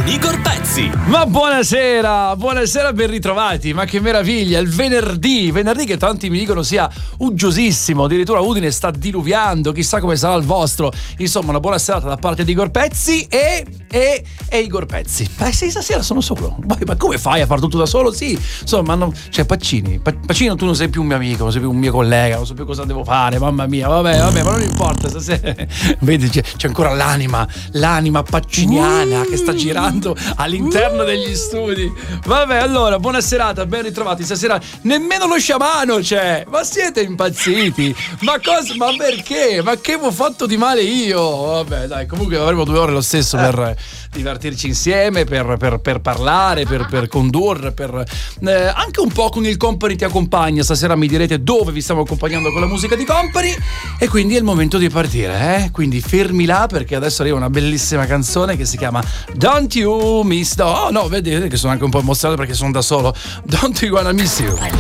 Igor Pezzi. Ma buonasera, ben ritrovati, ma che meraviglia, il venerdì che tanti mi dicono sia uggiosissimo, addirittura Udine sta diluviando, chissà come sarà il vostro. Insomma, una buona serata da parte di Igor Pezzi e Igor Pezzi. Sì, stasera sono solo. Ma come fai a far tutto da solo? Sì, insomma, cioè Pacini, tu non sei più un mio amico, non sei più un mio collega, non so più cosa devo fare, mamma mia, vabbè, ma non importa, stasera vedi c'è ancora l'anima pacciniana che sta girando all'interno degli studi. Vabbè, allora, buona serata, ben ritrovati. Stasera nemmeno lo sciamano c'è. Ma siete impazziti? Ma perché? Ma che ho fatto di male io? Vabbè, dai, comunque avremo 2 ore lo stesso per divertirci insieme, per parlare, per condurre, anche un po' con il Company ti accompagna. Stasera mi direte dove vi stiamo accompagnando con la musica di Company, e quindi è il momento di partire, Quindi fermi là, perché adesso arriva una bellissima canzone che si chiama Don't You Miss. Oh no, vedete che sono anche un po' emozionato perché sono da solo. Don't You Wanna Miss You.